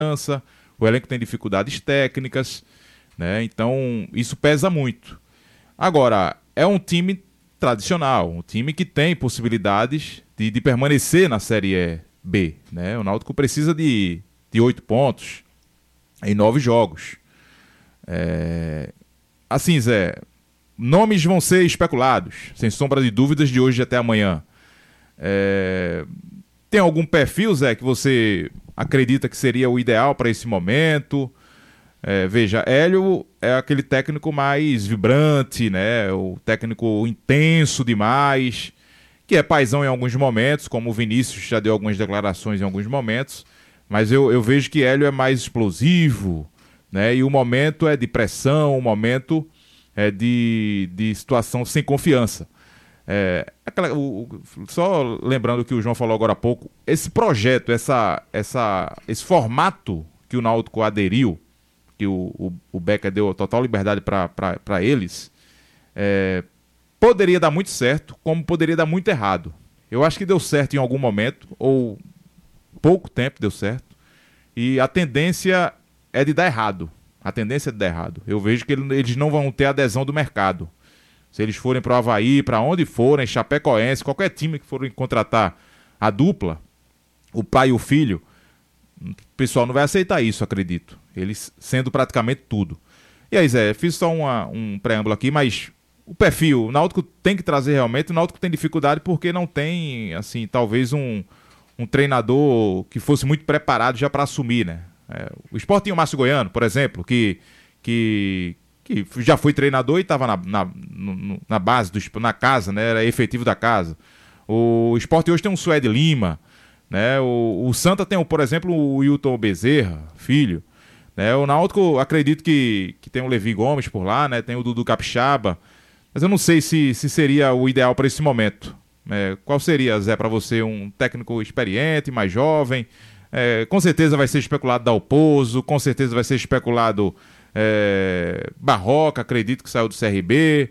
confiança, o elenco tem dificuldades técnicas, né? Então isso pesa muito. Agora, é um time tradicional, um time que tem possibilidades de permanecer na Série B, né? O Náutico precisa de 8 pontos em 9 jogos. Assim, Zé, nomes vão ser especulados, sem sombra de dúvidas, de hoje até amanhã. Tem algum perfil, Zé, que você acredita que seria o ideal para esse momento? Veja, Hélio é aquele técnico mais vibrante, né? O técnico intenso demais, que é paizão em alguns momentos, como o Vinícius já deu algumas declarações em alguns momentos, mas eu vejo que Hélio é mais explosivo, né? E o momento é de pressão, o momento é de situação sem confiança. Só lembrando o que o João falou agora há pouco, esse projeto, esse formato que o Náutico aderiu, que o Becker deu total liberdade para eles, poderia dar muito certo, como poderia dar muito errado. Eu acho que deu certo em algum momento, ou pouco tempo deu certo, e a tendência é de dar errado. Eu vejo que eles não vão ter adesão do mercado. Se eles forem para o Avaí, para onde forem, Chapecoense, qualquer time que forem contratar a dupla, o pai e o filho, o pessoal não vai aceitar isso, acredito. Eles sendo praticamente tudo. E aí, Zé, fiz só um preâmbulo aqui, mas o perfil, o Náutico tem que trazer realmente, o Náutico tem dificuldade porque não tem, assim, talvez um treinador que fosse muito preparado já para assumir, né? O Sport tinha o Márcio Goiano, por exemplo, que já foi treinador e estava na base, na casa, né? Era efetivo da casa. O Sport hoje tem um Suede Lima, né? O Santa tem, por exemplo, o Wilton Bezerra, filho. Né? O Náutico, acredito que tem o Levi Gomes por lá, né? Tem o Dudu Capixaba, mas eu não sei se seria o ideal para esse momento. Qual seria, Zé, para você, um técnico experiente, mais jovem? Com certeza vai ser especulado Dalpozo, com certeza vai ser especulado Barroca, acredito que saiu do CRB,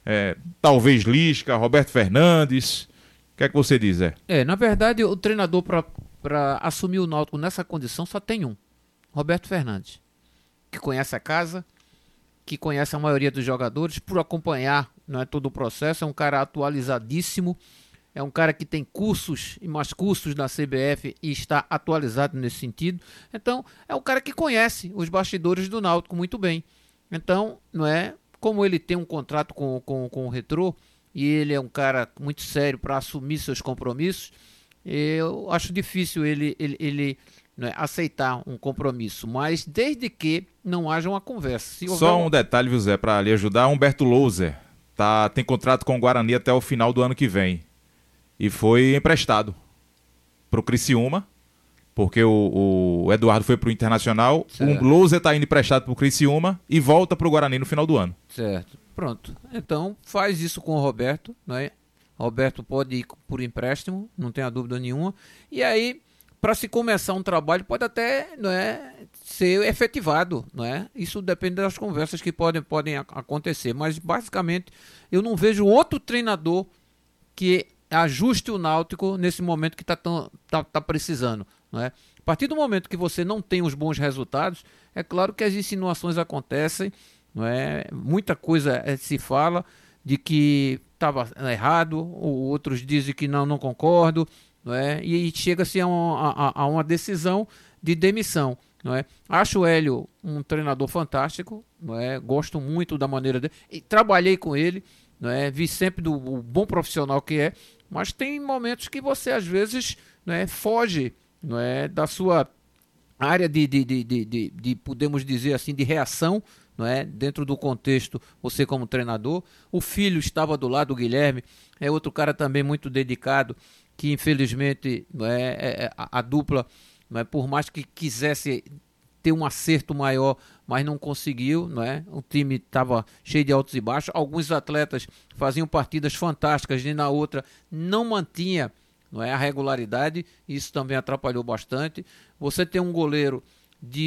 talvez Lisca, Roberto Fernandes. O que é que você diz, Zé? Na verdade, o treinador para assumir o Náutico nessa condição só tem um: Roberto Fernandes, que conhece a casa, que conhece a maioria dos jogadores, por acompanhar, não é, todo o processo. É um cara atualizadíssimo, é um cara que tem cursos e mais cursos da CBF e está atualizado nesse sentido. Então, é um cara que conhece os bastidores do Náutico muito bem. Então, não é, como ele tem um contrato com o Retrô, e ele é um cara muito sério para assumir seus compromissos, eu acho difícil ele não é, aceitar um compromisso, mas desde que não haja uma conversa. Só um detalhe, viu, Zé, para lhe ajudar: Humberto Louser tem contrato com o Guarani até o final do ano que vem e foi emprestado para o Criciúma, porque o Eduardo foi para o Internacional. Certo. O Louser está indo emprestado para o Criciúma e volta para o Guarani no final do ano. Certo, pronto. Então faz isso com o Roberto, não é? Roberto pode ir por empréstimo, não tenha dúvida nenhuma, e aí, para se começar um trabalho, pode até, não é, ser efetivado, não é? Isso depende das conversas que podem acontecer, mas basicamente eu não vejo outro treinador que ajuste o Náutico nesse momento que tá precisando, não é? A partir do momento que você não tem os bons resultados, é claro que as insinuações acontecem, não é? Muita coisa se fala de que estava errado, ou outros dizem que não concordo, não é? E chega-se a uma decisão de demissão, não é? Acho o Hélio um treinador fantástico, não é? Gosto muito da maneira dele, e trabalhei com ele, não é? Vi sempre do bom profissional que é, mas tem momentos que você às vezes, não é, foge, não é, da sua área de podemos dizer assim, de reação, não é, dentro do contexto, você como treinador. O filho estava do lado do Guilherme, é outro cara também muito dedicado, que infelizmente, não é, a dupla, não é, por mais que quisesse ter um acerto maior, mas não conseguiu, não é? O time estava cheio de altos e baixos. Alguns atletas faziam partidas fantásticas e na outra não mantinha, não é, a regularidade. Isso também atrapalhou bastante. Você tem um goleiro de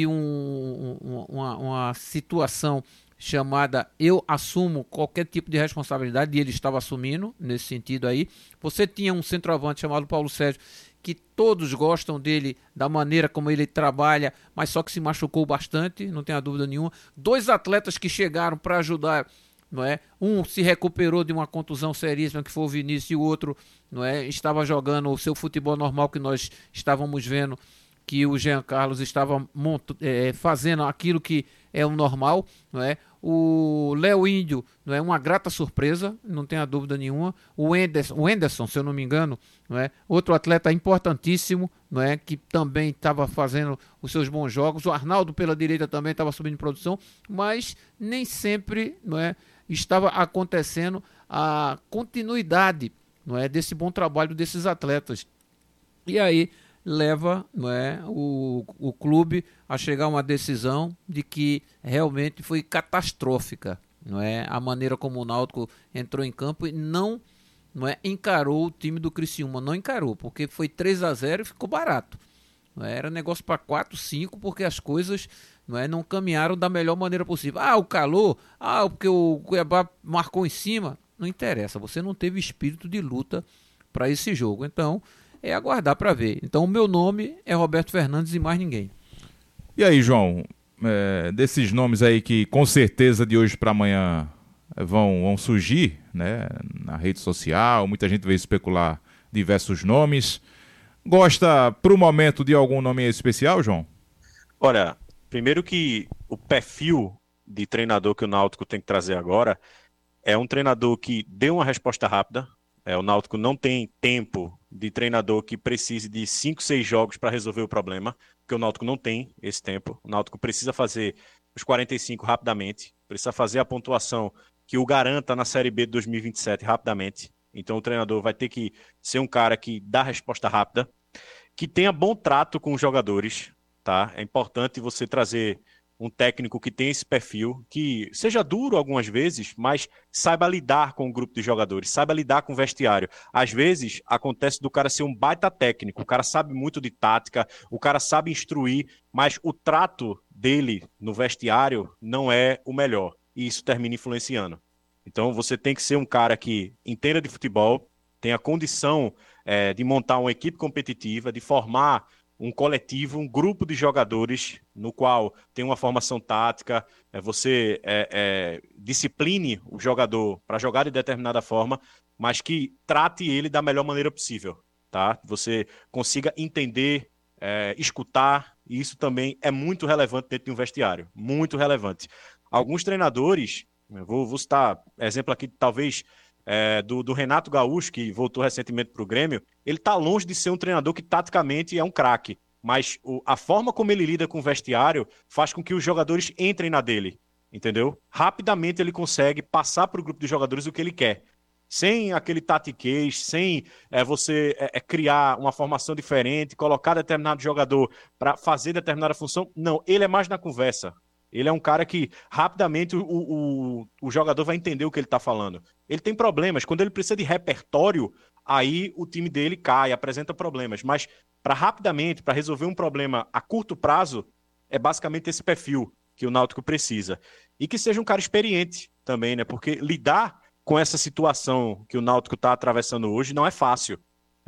uma situação chamada eu assumo qualquer tipo de responsabilidade, e ele estava assumindo nesse sentido aí. Você tinha um centroavante chamado Paulo Sérgio, que todos gostam dele, da maneira como ele trabalha, mas só que se machucou bastante, não tenha dúvida nenhuma. 2 atletas que chegaram para ajudar, não é? Um se recuperou de uma contusão seríssima, que foi o Vinícius, e o outro, não é, estava jogando o seu futebol normal que nós estávamos vendo, que o Jean Carlos estava fazendo aquilo que é o normal, não é? O Léo Índio, não é, uma grata surpresa, não tenha dúvida nenhuma. O Enderson, se eu não me engano, não é, outro atleta importantíssimo, não é, que também estava fazendo os seus bons jogos. O Arnaldo pela direita também estava subindo em produção, mas nem sempre, não é, estava acontecendo a continuidade, não é, desse bom trabalho desses atletas. E aí leva, não é, o clube a chegar a uma decisão de que realmente foi catastrófica, não é, a maneira como o Náutico entrou em campo e não é, encarou o time do Criciúma, não encarou, porque foi 3-0 e ficou barato. Não é, era negócio para 4-5, porque as coisas, não é, não caminharam da melhor maneira possível. O calor, porque o Cuiabá marcou em cima, não interessa, você não teve espírito de luta para esse jogo, então é aguardar para ver. Então o meu nome é Roberto Fernandes e mais ninguém. E aí, João, desses nomes aí que com certeza de hoje para amanhã vão surgir, né, na rede social, muita gente veio especular diversos nomes. Gosta, pro momento, de algum nome especial, João? Olha, primeiro que o perfil de treinador que o Náutico tem que trazer agora é um treinador que dê uma resposta rápida. O Náutico não tem tempo de treinador que precise de 5, 6 jogos para resolver o problema, porque o Náutico não tem esse tempo. O Náutico precisa fazer os 45 rapidamente, precisa fazer a pontuação que o garanta na Série B de 2027 rapidamente. Então o treinador vai ter que ser um cara que dá resposta rápida, que tenha bom trato com os jogadores, tá? É importante você trazer um técnico que tenha esse perfil, que seja duro algumas vezes, mas saiba lidar com o grupo de jogadores, saiba lidar com o vestiário. Às vezes, acontece do cara ser um baita técnico, o cara sabe muito de tática, o cara sabe instruir, mas o trato dele no vestiário não é o melhor, e isso termina influenciando. Então, você tem que ser um cara que entenda de futebol, tenha condição de montar uma equipe competitiva, de formar um coletivo, um grupo de jogadores no qual tem uma formação tática, você discipline o jogador para jogar de determinada forma, mas que trate ele da melhor maneira possível, tá? Você consiga entender, escutar, e isso também é muito relevante dentro de um vestiário, muito relevante. Alguns treinadores, vou citar exemplo aqui, talvez, do Renato Gaúcho, que voltou recentemente para o Grêmio. Ele está longe de ser um treinador que taticamente é um craque, mas a forma como ele lida com o vestiário faz com que os jogadores entrem na dele, entendeu? Rapidamente ele consegue passar para o grupo de jogadores o que ele quer, sem aquele tatiquês, sem você criar uma formação diferente, colocar determinado jogador para fazer determinada função. Não, ele é mais na conversa. Ele é um cara que rapidamente o jogador vai entender o que ele está falando. Ele tem problemas. Quando ele precisa de repertório, aí o time dele cai, apresenta problemas. Mas para rapidamente, para resolver um problema a curto prazo, é basicamente esse perfil que o Náutico precisa. E que seja um cara experiente também, né? Porque lidar com essa situação que o Náutico está atravessando hoje não é fácil.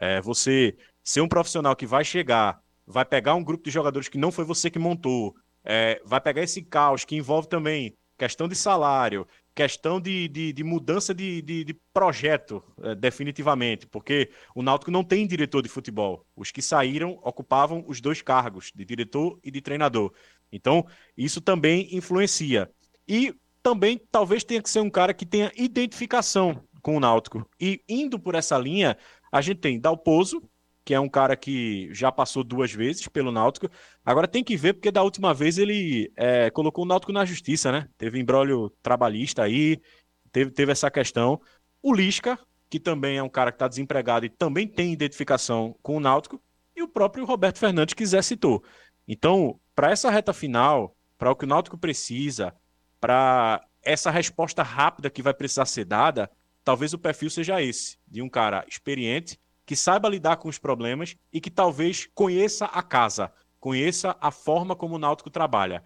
Você ser um profissional que vai chegar, vai pegar um grupo de jogadores que não foi você que montou, vai pegar esse caos que envolve também questão de salário, questão de mudança de projeto, definitivamente, porque o Náutico não tem diretor de futebol. Os que saíram ocupavam os 2 cargos, de diretor e de treinador. Então, isso também influencia. E também, talvez tenha que ser um cara que tenha identificação com o Náutico. E indo por essa linha, a gente tem Dalpozo, que é um cara que já passou 2 vezes pelo Náutico. Agora tem que ver, porque da última vez ele colocou o Náutico na justiça, né? Teve imbróglio trabalhista aí, teve essa questão. O Lisca, que também é um cara que está desempregado e também tem identificação com o Náutico, e o próprio Roberto Fernandes, que Zé citou. Então, para essa reta final, para o que o Náutico precisa, para essa resposta rápida que vai precisar ser dada, talvez o perfil seja esse, de um cara experiente, que saiba lidar com os problemas e que talvez conheça a casa, conheça a forma como o Náutico trabalha.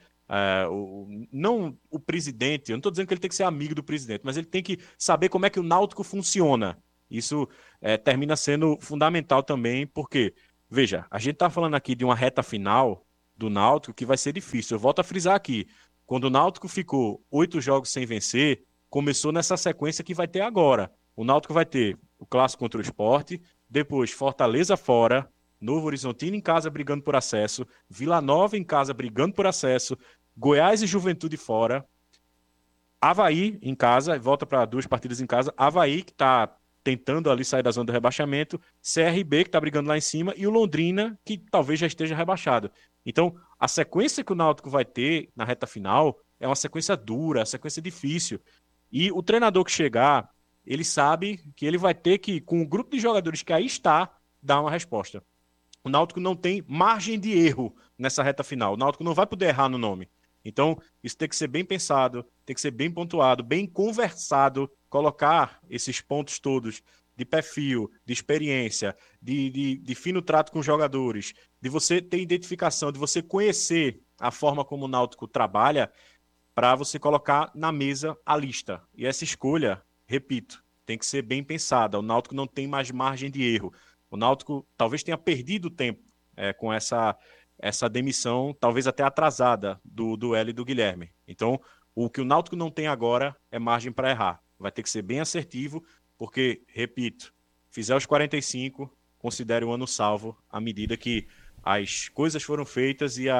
Não o presidente, eu não estou dizendo que ele tem que ser amigo do presidente, mas ele tem que saber como é que o Náutico funciona. Isso termina sendo fundamental também, porque Veja, a gente tá falando aqui de uma reta final do Náutico que vai ser difícil. Eu volto a frisar aqui. Quando o Náutico ficou 8 jogos sem vencer, começou nessa sequência que vai ter agora. O Náutico vai ter o clássico contra o Sport, depois Fortaleza fora, Novo Horizontino em casa brigando por acesso, Vila Nova em casa brigando por acesso, Goiás e Juventude fora, Avaí em casa, volta para 2 partidas em casa, Avaí que está tentando ali sair da zona do rebaixamento, CRB que está brigando lá em cima e o Londrina que talvez já esteja rebaixado. Então, a sequência que o Náutico vai ter na reta final é uma sequência dura, uma sequência difícil. E o treinador que chegar, ele sabe que ele vai ter que, com o grupo de jogadores que aí está, dar uma resposta. O Náutico não tem margem de erro nessa reta final. O Náutico não vai poder errar no nome. Então, isso tem que ser bem pensado, tem que ser bem pontuado, bem conversado, colocar esses pontos todos de perfil, de experiência, de fino trato com os jogadores, de você ter identificação, de você conhecer a forma como o Náutico trabalha, para você colocar na mesa a lista. E essa escolha, repito, tem que ser bem pensada. O Náutico não tem mais margem de erro. O Náutico talvez tenha perdido tempo com essa demissão, talvez até atrasada, do Hélio e do Guilherme. Então, o que o Náutico não tem agora é margem para errar. Vai ter que ser bem assertivo, porque, repito, fizer os 45, considere o ano salvo à medida que as coisas foram feitas e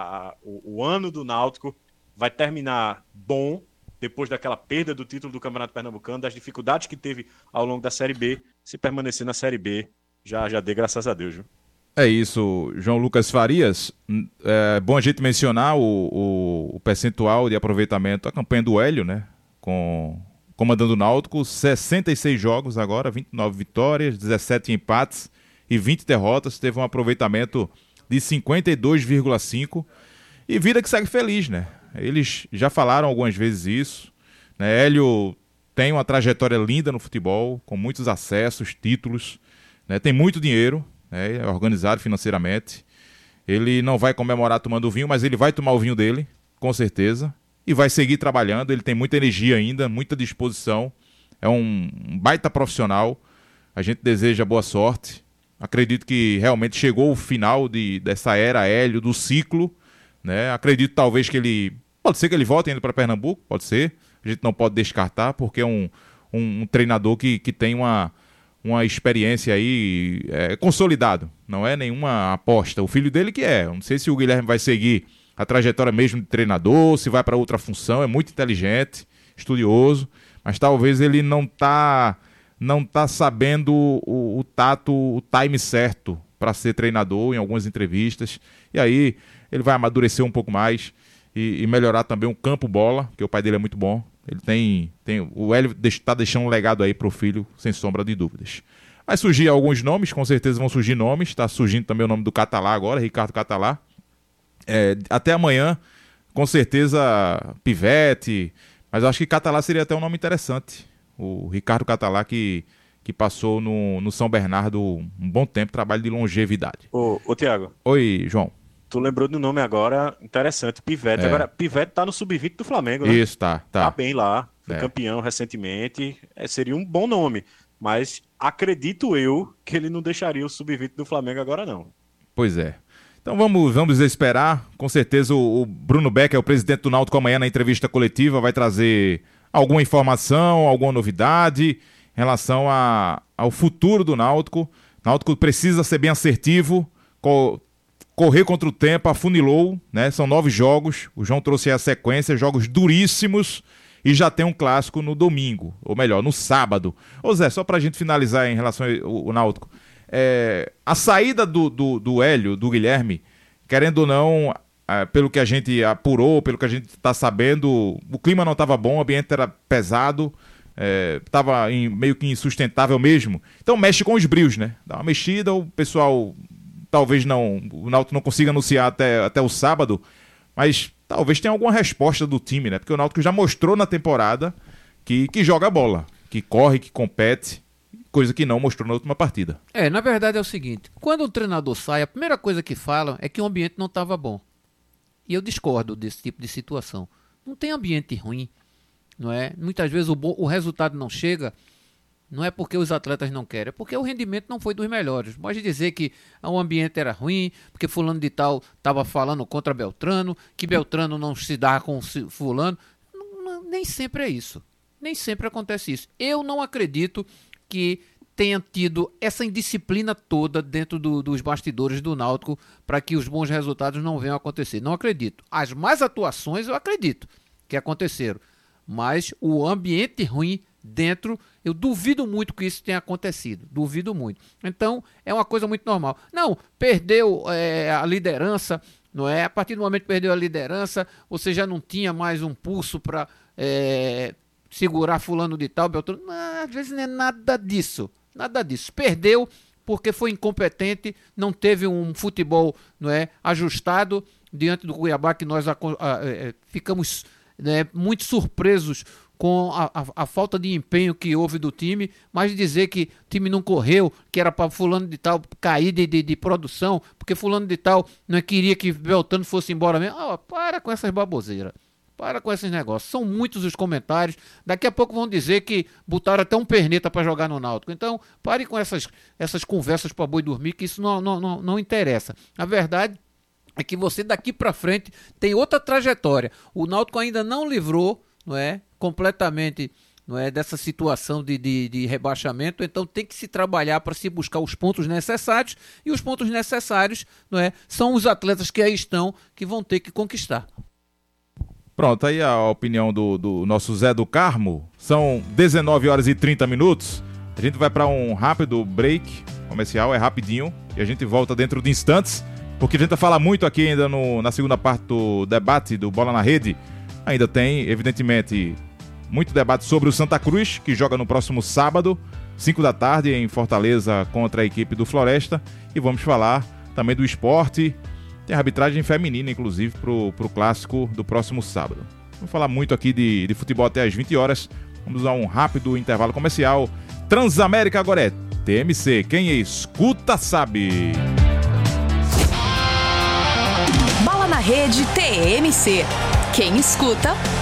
o ano do Náutico vai terminar bom, depois daquela perda do título do Campeonato Pernambucano, das dificuldades que teve ao longo da Série B. Se permanecer na Série B, já dê graças a Deus, viu? É isso, João Lucas Farias. É bom a gente mencionar o percentual de aproveitamento, a campanha do Hélio, né? Comandando o Náutico, 66 jogos agora, 29 vitórias, 17 empates e 20 derrotas. Teve um aproveitamento de 52,5%. E vida que segue feliz, né? Eles já falaram algumas vezes isso, né? Hélio tem uma trajetória linda no futebol, com muitos acessos, títulos, né? Tem muito dinheiro, né? É organizado financeiramente. Ele não vai comemorar tomando vinho, mas ele vai tomar o vinho dele, com certeza, e vai seguir trabalhando. Ele tem muita energia ainda, muita disposição, é um baita profissional. A gente deseja boa sorte. Acredito que realmente chegou o final dessa era Hélio, do ciclo, né? Acredito talvez que pode ser que ele volte indo para Pernambuco, pode ser, a gente não pode descartar, porque é um treinador que tem uma experiência aí consolidado, não é nenhuma aposta. O filho dele não sei se o Guilherme vai seguir a trajetória mesmo de treinador, se vai para outra função, é muito inteligente, estudioso, mas talvez ele não tá sabendo o tato, o time certo para ser treinador em algumas entrevistas, e aí ele vai amadurecer um pouco mais e melhorar também o campo bola, porque o pai dele é muito bom. Ele o Hélio está deixando um legado aí para o filho, sem sombra de dúvidas. Vai surgir alguns nomes, com certeza vão surgir nomes. Está surgindo também o nome do Catalá agora, Ricardo Catalá. Até amanhã, com certeza, Pivete, mas eu acho que Catalá seria até um nome interessante. O Ricardo Catalá que passou no São Bernardo um bom tempo, trabalho de longevidade. Ô Thiago. Oi, João. Tu lembrou do nome agora, interessante, Pivete. Agora, Pivete tá no sub-20 do Flamengo, né? Isso, tá. Tá bem lá, foi campeão recentemente, seria um bom nome, mas acredito eu que ele não deixaria o sub-20 do Flamengo agora não. Pois é. Então vamos esperar, com certeza o Bruno Becker, o presidente do Náutico, amanhã na entrevista coletiva vai trazer alguma informação, alguma novidade em relação ao futuro do Náutico. O Náutico precisa ser bem assertivo, correr contra o tempo, afunilou, né? São 9 jogos, o João trouxe a sequência, jogos duríssimos, e já tem um clássico no domingo, ou melhor, no sábado. Ô Zé, só pra gente finalizar em relação ao Náutico, a saída do Hélio, do Guilherme, querendo ou não, pelo que a gente apurou, pelo que a gente está sabendo, o clima não estava bom, o ambiente era pesado, estava meio que insustentável mesmo. Então mexe com os brios, né? Dá uma mexida, o pessoal talvez o Náutico não consiga anunciar até o sábado, mas talvez tenha alguma resposta do time, né? Porque o Náutico já mostrou na temporada que joga bola, que corre, que compete, coisa que não mostrou na última partida. Na verdade é o seguinte, quando o treinador sai, a primeira coisa que falam é que o ambiente não estava bom. E eu discordo desse tipo de situação. Não tem ambiente ruim, não é? Muitas vezes o resultado não chega Não é porque os atletas não querem, é porque o rendimento não foi dos melhores. Pode dizer que o ambiente era ruim, porque fulano de tal estava falando contra Beltrano, que Beltrano não se dá com fulano. Nem sempre é isso. Nem sempre acontece isso. Eu não acredito que tenha tido essa indisciplina toda dentro dos bastidores do Náutico para que os bons resultados não venham a acontecer. Não acredito. As más atuações eu acredito que aconteceram. Mas o ambiente ruim dentro, eu duvido muito que isso tenha acontecido. Duvido muito. Então, é uma coisa muito normal. Não, perdeu a liderança, não é? A partir do momento que perdeu a liderança, você já não tinha mais um pulso para segurar fulano de tal, Beltrano. Não, às vezes não é nada disso. Nada disso. Perdeu porque foi incompetente, não teve um futebol, não é, ajustado diante do Cuiabá, que nós ficamos muito surpresos com a falta de empenho que houve do time, mas dizer que o time não correu, que era para fulano de tal cair de produção, porque fulano de tal não queria que Beltrano fosse embora mesmo. Para com essas baboseiras. Para com esses negócios. São muitos os comentários. Daqui a pouco vão dizer que botaram até um perneta para jogar no Náutico. Então, pare com essas conversas para boi dormir, que isso não interessa. A verdade é que você daqui para frente tem outra trajetória. O Náutico ainda não livrou, não é, completamente, não é, dessa situação de rebaixamento, então tem que se trabalhar para se buscar os pontos necessários, e os pontos necessários, não é, são os atletas que aí estão, que vão ter que conquistar. Pronto, aí a opinião do nosso Zé do Carmo. São 19 horas e 30 minutos. A gente vai para um rápido break comercial, é rapidinho, e a gente volta dentro de instantes, porque a gente vai falar muito aqui ainda na segunda parte do debate do Bola na Rede. Ainda tem, evidentemente, muito debate sobre o Santa Cruz, que joga no próximo sábado, 5 da tarde, em Fortaleza, contra a equipe do Floresta. E vamos falar também do esporte. Tem arbitragem feminina, inclusive, pro clássico do próximo sábado. Vamos falar muito aqui de futebol até às 20 horas. Vamos dar um rápido intervalo comercial. Transamérica agora é TMC. Quem escuta sabe. Bola na Rede TMC. Quem escuta